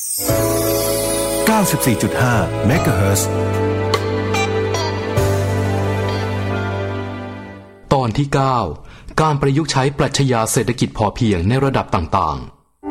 94.5 เมกะเฮิรตซ์ตอนที่ 9 การประยุกต์ใช้ปรัชญาเศรษฐกิจพอเพียงในระดับต่าง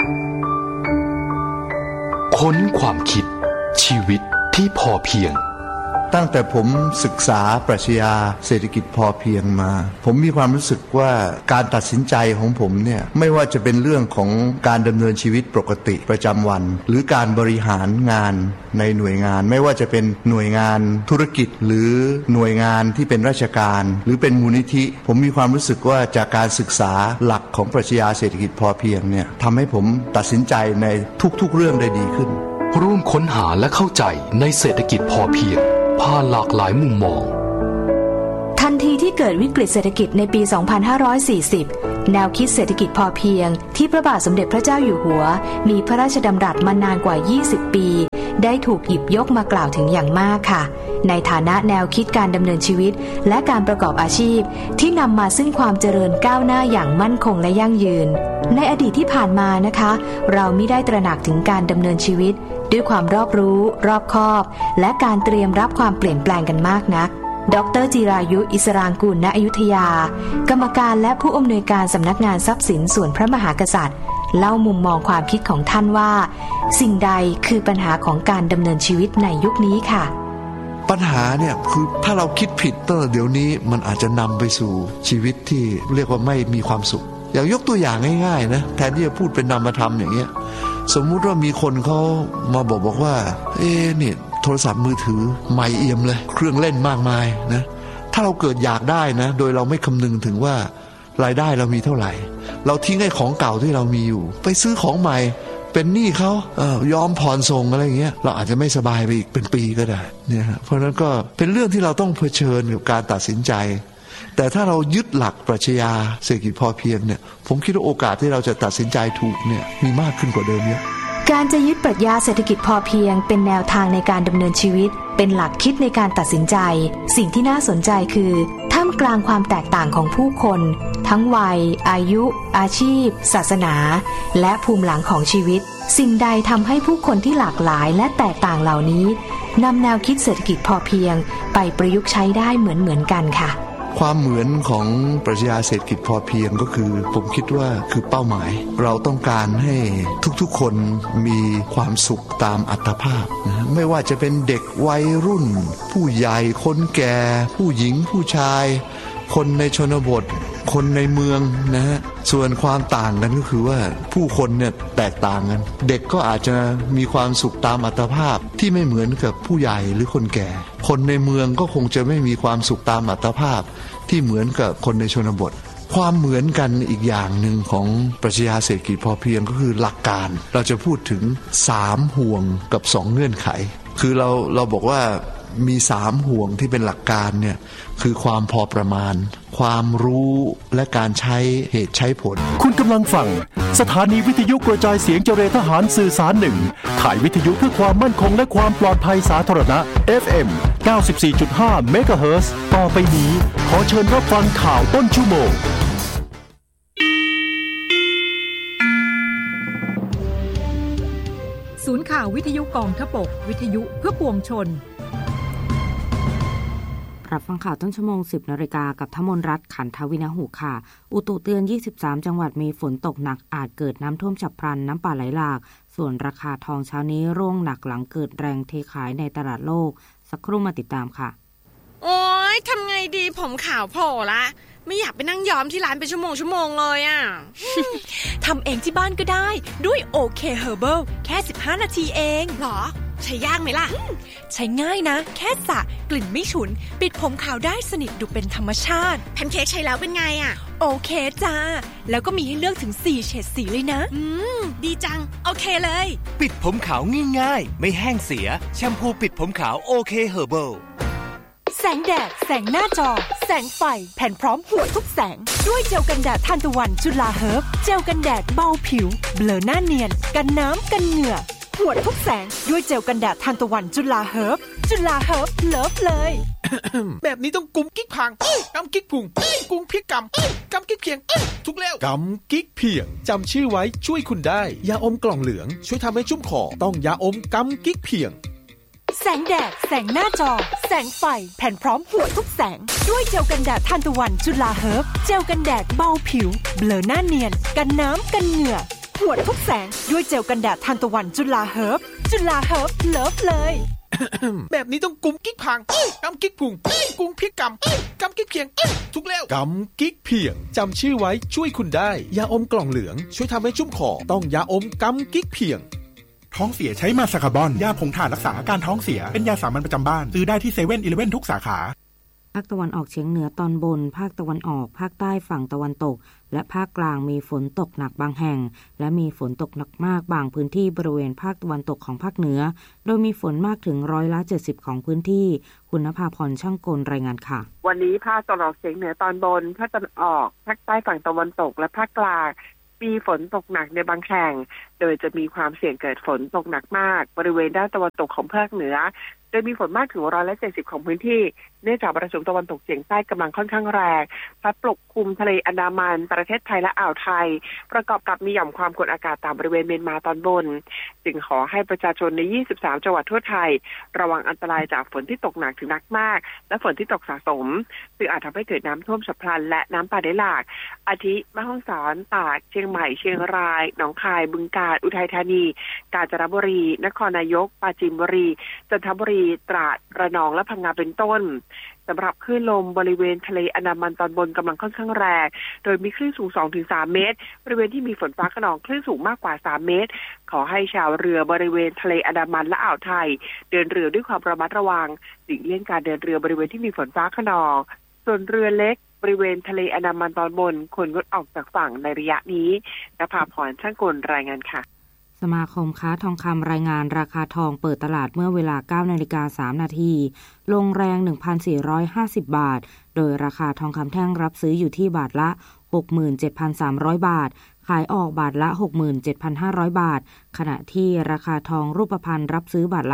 ๆค้นความคิดชีวิตที่พอเพียงตั้งแต่ผมศึกษาปรัชญาเศรษฐกิจพอเพียงมาผมมีความรู้สึกว่าการตัดสินใจของผมเนี่ยไม่ว่าจะเป็นเรื่องของการดำเนินชีวิตปกติประจำวันหรือการบริหารงานในหน่วยงานไม่ว่าจะเป็นหน่วยงานธุรกิจหรือหน่วยงานที่เป็นราชการหรือเป็นมูลนิธิผมมีความรู้สึกว่าจากการศึกษาหลักของปรัชญาเศรษฐกิจพอเพียงเนี่ยทำให้ผมตัดสินใจในทุกๆเรื่องได้ดีขึ้นร่วมค้นหาและเข้าใจในเศรษฐกิจพอเพียงผ่านหลากหลายมุมมองทันทีที่เกิดวิกฤตเศรษฐกิจในปี 2540 แนวคิดเศรษฐกิจพอเพียงที่พระบาทสมเด็จพระเจ้าอยู่หัวมีพระราชดำรัสมานานกว่า 20 ปีได้ถูกหยิบยกมากล่าวถึงอย่างมากค่ะในฐานะแนวคิดการดำเนินชีวิตและการประกอบอาชีพที่นำมาซึ่งความเจริญก้าวหน้าอย่างมั่นคงและยั่งยืนในอดีตที่ผ่านมานะคะเรามิได้ตระหนักถึงการดำเนินชีวิตด้วยความรอบรู้รอบคอบและการเตรียมรับความเปลี่ยนแปลงกันมากนักดร.จิรายุอิสรางกูลณอยุธยากรรมการและผู้อำนวยการสำนักงานทรัพย์สินส่วนพระมหากษัตริย์เล่ามุมมองความคิดของท่านว่าสิ่งใดคือปัญหาของการดำเนินชีวิตในยุคนี้ค่ะปัญหาเนี่ยคือถ้าเราคิดผิดเดี๋ยวนี้มันอาจจะนำไปสู่ชีวิตที่เรียกว่าไม่มีความสุขอย่างยกตัวอย่างง่ายๆนะแทนที่จะพูดเป็นนามธรรมอย่างเงี้ยสมมุติว่ามีคนเขามาบอกว่าเนี่ยโทรศัพท์มือถือใหม่เอี่ยมเลยเครื่องเล่นมากมายนะถ้าเราเกิดอยากได้นะโดยเราไม่คำนึงถึงว่ารายได้เรามีเท่าไหร่เราทิ้งไอ้ของเก่าที่เรามีอยู่ไปซื้อของใหม่เป็นหนี้เขายอมผ่อนส่งอะไรอย่างเงี้ยเราอาจจะไม่สบายไปอีกเป็นปีก็ได้เนี่ยเพราะนั้นก็เป็นเรื่องที่เราต้องเผชิญกับการตัดสินใจแต่ถ้าเรายึดหลักปรัชญาเศรษฐกิจพอเพียงเนี่ยผมคิดว่าโอกาสที่เราจะตัดสินใจถูกเนี่ยมีมากขึ้นกว่าเดิมเยอะการจะยึดปรัชญาเศรษฐกิจพอเพียงเป็นแนวทางในการดำเนินชีวิตเป็นหลักคิดในการตัดสินใจสิ่งที่น่าสนใจคือท่ามกลางความแตกต่างของผู้คนทั้งวัยอายุอาชีพศาสนาและภูมิหลังของชีวิตสิ่งใดทำให้ผู้คนที่หลากหลายและแตกต่างเหล่านี้นำแนวคิดเศรษฐกิจพอเพียงไปประยุกต์ใช้ได้เหมือนกันค่ะความเหมือนของปรัชญาเศรษฐกิจพอเพียงก็คือผมคิดว่าคือเป้าหมายเราต้องการให้ทุกๆคนมีความสุขตามอัตภาพนะไม่ว่าจะเป็นเด็กวัยรุ่นผู้ใหญ่คนแก่ผู้หญิงผู้ชายคนในชนบทคนในเมืองนะฮะส่วนความต่างกันก็คือว่าผู้คนเนี่ยแตกต่างกันเด็กก็อาจจะมีความสุขตามอัตภาพที่ไม่เหมือนกับผู้ใหญ่หรือคนแก่คนในเมืองก็คงจะไม่มีความสุขตามอัตภาพที่เหมือนกับคนในชนบทความเหมือนกันอีกอย่างหนึ่งของปรัชญาเศรษฐกิจพอเพียงก็คือหลักการเราจะพูดถึง3ห่วงกับ2เงื่อนไขคือเราบอกว่ามี3ห่วงที่เป็นหลักการเนี่ยคือความพอประมาณความรู้และการใช้เหตุใช้ผลคุณกำลังฟังสถานีวิทยุกระจายเสียงเจริญทหารสื่อสาร1ข่ายวิทยุเพื่อความมั่นคงและความปลอดภัยสาธารณะ FM 94.5 เมกะเฮิรตซ์ต่อไปนี้ขอเชิญรับฟังข่าวต้นชั่วโมงศูนย์ข่าววิทยุกองทพบกวิทยุเพื่อปวงชนรับฟังข่าวต้นชั่วโมง 10 นาฬิกากับธมนรัตน์ขันทวินหุค่ะอุตุเตือน23จังหวัดมีฝนตกหนักอาจเกิดน้ำท่วมฉับพลันน้ำป่าไหลหลากส่วนราคาทองเช้านี้ร่วงหนักหลังเกิดแรงเทขายในตลาดโลกสักครู่มาติดตามค่ะโอ๊ยทำไงดีผมขาวโผล่ละไม่อยากไปนั่งย้อมที่ร้านเป็นชั่วโมงเลยอ่ะทำเองที่บ้านก็ได้ด้วยโอเคเฮอร์เบิลแค่15นาทีเองหรอใช้ยากไหมล่ะใช้ง่ายนะแค่สระกลิ่นไม่ฉุนปิดผมขาวได้สนิทดูเป็นธรรมชาติแพนเค้กใช้แล้วเป็นไงอ่ะโอเคจ้าแล้วก็มีให้เลือกถึง4เฉดสีเลยนะดีจังโอเคเลยปิดผมขาวง่ายๆไม่แห้งเสียแชมพูปิดผมขาวโอเคเฮอร์เบิลแสงแดดแสงหน้าจอแสงไฟแผ่นพร้อมหัวทุกแสงด้วยเจลกันแดดทานตะวันจุฬาเฮิร์บเจลกันแดดเบาผิวเบลอหน้าเนียนกันน้ำกันเหงื่อหัวทุกแสงด้วยเจลกันแดดทานตะวันจุฬาเฮิร์บจุฬาเฮิร์บเลิฟเลยแบบนี้ต้องกุมกิ๊กพังกำกิ๊กพุงกุมพริกกำกิ๊กเพียงถูกแล้วกำกิ๊กเพียงจำชื่อไว้ช่วยคุณได้ยาอมกล่องเหลืองช่วยทำให้ชุ่มคอต้องยาอมกำกิ๊กเพียงแสงแดดแสงหน้าจอแสงไฟแผ่นพร้อมหัวทุกแสงด้วยเจลกันแดดทานตะวันจุฬาเฮิร์บเจลกันแดดเบาผิวเบลอหน้าเนียนกันน้ำกันเหงื่อหัวทุกแสงด้วยเจลกันแดดทานตะวันจุฬาเฮิร์บเลิฟเลยแบบนี้ต้องกุมกิ๊กพังกำกิ๊กพุงกุมพริกกำกิ๊กเพียงถูกแล้วกำกิ๊กเพียงจำชื่อไว้ช่วยคุณได้ยาอมกล่องเหลืองช่วยทำให้ชุ่มคอต้องยาอมกำกิ๊กเพียงท้องเสียใช้มาสคาบอนยาผงถ่านรักษาอาการท้องเสียเป็นยาสามัญประจำบ้านซื้อได้ที่7-11ทุกสาขาภาคตะวันออกเฉียงเหนือตอนบนภาคตะวันออกภาคใต้ฝั่งตะวันตกและภาคกลางมีฝนตกหนักบางแห่งและมีฝนตกหนักมากบางพื้นที่บริเวณภาคตะวันตกของภาคเหนือโดยมีฝนมากถึง70%ของพื้นที่คุณณภาพรช่างกลรายงานค่ะวันนี้ภาคตะวันออกเฉียงเหนือตอนบนภาคตะวันออกภาคใต้ฝั่งตะวันตกและภาคกลางมีฝนตกหนักในบางแห่งโดยจะมีความเสี่ยงเกิดฝนตกหนักมากบริเวณด้านตะวันตกของภาคเหนือโดยมีฝนมากถึง70%ของพื้นที่เนื่องจากมรสุมตะวันตกเฉียงใต้กำลังค่อนข้างแรงพัดปกคลุมทะเลอันดามันประเทศไทยและอ่าวไทยประกอบกับมีหย่อมความกดอากาศต่ำบริเวณเมียนมาตอนบนจึงขอให้ประชาชนใน23จังหวัดทั่วไทยระวังอันตรายจากฝนที่ตกหนักถึงหนักมากและฝนที่ตกสะสมซึ่งอาจทำให้เกิดน้ำท่วมฉับพลันและน้ำป่าไหลหลากอาทิแม่ฮ่องสอนตากเชียงใหม่เชียงรายหนองคายบึงกาฬอุทัยธานีกาญจนบุรีนครนายกปราจีนบุรีจันทบุรีตราดระนองและพังงาเป็นต้นสำหรับคลื่นลมบริเวณทะเลอันดามันตอนบนกำลังค่อนข้างแรงโดยมีคลื่นสูง 2-3 เมตรบริเวณที่มีฝนฟ้าคะนองคลื่นสูงมากกว่า3เมตรขอให้ชาวเรือบริเวณทะเลอันดามันและอ่าวไทยเดินเรือด้วยความระมัดระวังหลีกเลี่ยงการเดินเรือบริเวณที่มีฝนฟ้าคะนองส่วนเรือเล็กบริเวณทะเลอันดามันตอนบนควรงดออกจากฝั่งในระยะนี้ณภาพรช่างกลรายงานค่ะสมาคมค้าทองคำรายงานราคาทองเปิดตลาดเมื่อเวลา 9:03 น.ลงแรง 1,450 บาทโดยราคาทองคำแท่งรับซื้ออยู่ที่บาทละ 67,300 บาทขายออกบาทละ 67,500 บาทขณะที่ราคาทองรูปพรรณรับซื้อบาทละ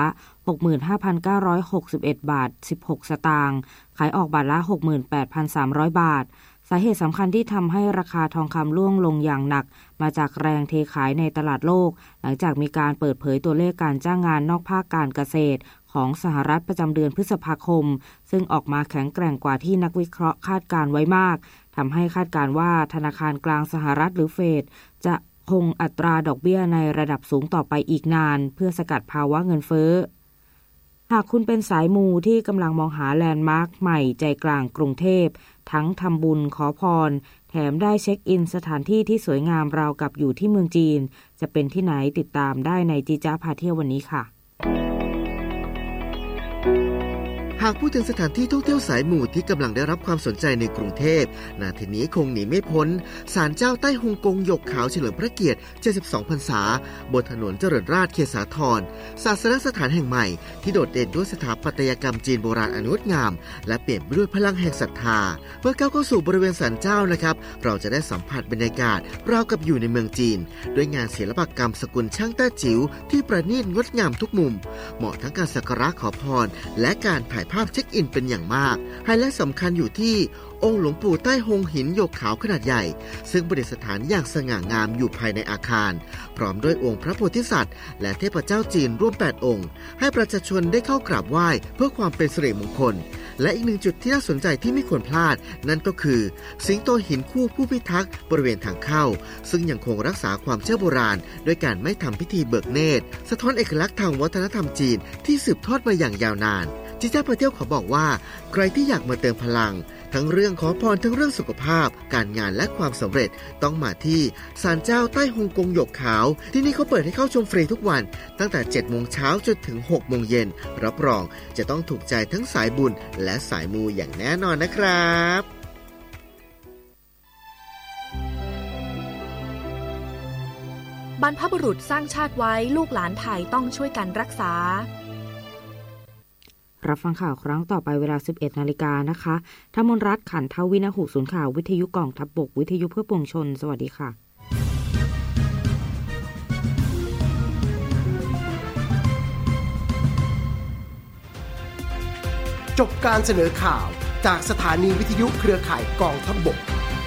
65,961 บาท 16 สตางค์ขายออกบาทละ 68,300 บาทสาเหตุสำคัญที่ทำให้ราคาทองคำร่วงลงอย่างหนักมาจากแรงเทขายในตลาดโลกหลังจากมีการเปิดเผยตัวเลขการจ้างงานนอกภาคการเกษตรของสหรัฐประจำเดือนพฤษภาคมซึ่งออกมาแข็งแกร่งกว่าที่นักวิเคราะห์คาดการไว้มากทำให้คาดการว่าธนาคารกลางสหรัฐหรือเฟดจะคงอัตราดอกเบี้ยในระดับสูงต่อไปอีกนานเพื่อสกัดภาวะเงินเฟ้อหากคุณเป็นสายมูที่กำลังมองหาแลนด์มาร์คใหม่ใจกลางกรุงเทพทั้งทำบุญขอพรแถมได้เช็คอินสถานที่ที่สวยงามราวกับอยู่ที่เมืองจีนจะเป็นที่ไหนติดตามได้ในจีจ้าพาเที่ยววันนี้ค่ะหากพูดถึงสถานที่ท่องเที่ยวสายหมู่ที่กำลังได้รับความสนใจในกรุงเทพนาทีนี้คงหนีไม่พ้นศาลเจ้าใต้ฮงกงหยกขาวเฉลิมพระเกียรติ72พรรษาบนถนนเจริญราษฎร์เขตสาทรศาสนสถานแห่งใหม่ที่โดดเด่นด้วยสถาปัตยกรรมจีนโบราณอันงดงามและเปลี่ยนไปด้วยพลังแห่งศรัทธาเมื่อก้าวเข้าสู่บริเวณศาลเจ้านะครับเราจะได้สัมผัสบรรยากาศราวกับอยู่ในเมืองจีนด้วยงานศิลปกรรมสกุลช่างแต้จิ๋วที่ประณีตงดงามทุกมุมเหมาะทั้งการสักการะขอพรและการถ่ายภาพเช็คอินเป็นอย่างมากไฮไลท์สำคัญอยู่ที่องค์หลวงปู่ใต้ฮงหินหยกขาวขนาดใหญ่ซึ่งประดิษฐานอย่างสง่างามอยู่ภายในอาคารพร้อมด้วยองค์พระโพธิสัตว์และเทพเจ้าจีนร่วม8องค์ให้ประชาชนได้เข้ากราบไหว้เพื่อความเป็นสิริมงคลและอีกหนึ่งจุดที่น่าสนใจที่ไม่ควรพลาดนั่นก็คือสิงโตหินคู่ผู้พิทักษ์บริเวณทางเข้าซึ่งยังคงรักษาความเชื่อโบราณด้วยการไม่ทำพิธีเบิกเนตรสะท้อนเอกลักษณ์ทางวัฒนธรรมจีนที่สืบทอดมาอย่างยาวนานจิจ้าพาเที่ยวขอบอกว่าใครที่อยากมาเติมพลังทั้งเรื่องขอพรทั้งเรื่องสุขภาพการงานและความสำเร็จต้องมาที่ศาลเจ้าใต้ฮงกงหยกขาวที่นี่เขาเปิดให้เข้าชมฟรีทุกวันตั้งแต่ 7 โมงเช้าจนถึง 6 โมงเย็นรับรองจะต้องถูกใจทั้งสายบุญและสายมูอย่างแน่นอนนะครับบรรพบุรุษสร้างชาติไว้ลูกหลานไทยต้องช่วยกันรักษารับฟังข่าวครั้งต่อไปเวลา 11 นาฬิกานะคะธมนรัตน์ ขันทวินหุศูนย์ข่าววิทยุกองทัพบกวิทยุเพื่อปวงชนสวัสดีค่ะจบการเสนอข่าวจากสถานีวิทยุเครือข่ายกองทัพบก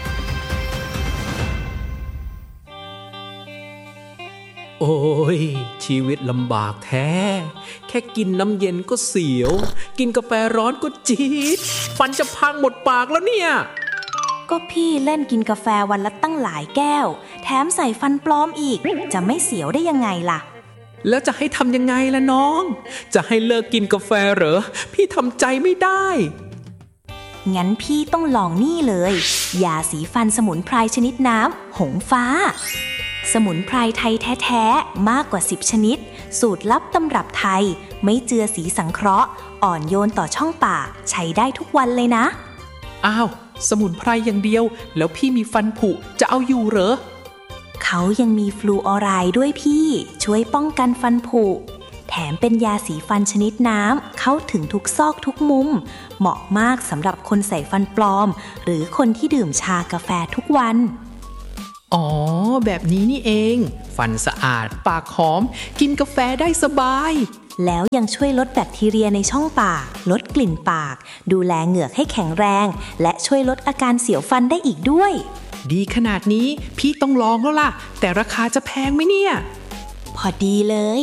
โอ้ยชีวิตลำบากแท้แค่กินน้ำเย็นก็เสียวกินกาแฟร้อนก็จี๊ดฟันจะพังหมดปากแล้วเนี่ยก็พี่เล่นกินกาแฟวันละตั้งหลายแก้วแถมใส่ฟันปลอมอีกจะไม่เสียวได้ยังไงล่ะแล้วจะให้ทำยังไงล่ะน้องจะให้เลิกกินกาแฟเหรอพี่ทำใจไม่ได้งั้นพี่ต้องลองนี่เลยยาสีฟันสมุนไพรชนิดน้ำหงฟ้าสมุนไพรไทยแท้ๆมากกว่า10ชนิดสูตรลับตำรับไทยไม่เจือสีสังเคราะห์อ่อนโยนต่อช่องปากใช้ได้ทุกวันเลยนะอ้าวสมุนไพรอย่างเดียวแล้วพี่มีฟันผุจะเอาอยู่เหรอเขายังมีฟลูออไรด์ด้วยพี่ช่วยป้องกันฟันผุแถมเป็นยาสีฟันชนิดน้ำเข้าถึงทุกซอกทุกมุมเหมาะมากสำหรับคนใส่ฟันปลอมหรือคนที่ดื่มชากาแฟทุกวันอ๋อแบบนี้นี่เองฟันสะอาดปากหอมกินกาแฟได้สบายแล้วยังช่วยลดแบคทีเรียในช่องปากลดกลิ่นปากดูแลเหงือกให้แข็งแรงและช่วยลดอาการเสียวฟันได้อีกด้วยดีขนาดนี้พี่ต้องลองแล้วล่ะแต่ราคาจะแพงไหมเนี่ยพอดีเลย